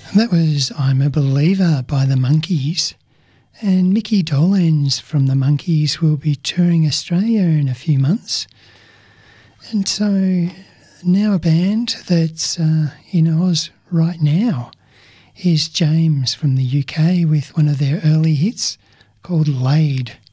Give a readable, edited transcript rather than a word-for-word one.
That was I'm a Believer by the Monkees. And Mickey Dolenz from the Monkees will be touring Australia in a few months. And so now a band that's in Oz right now is James from the UK with one of their early hits called Laid.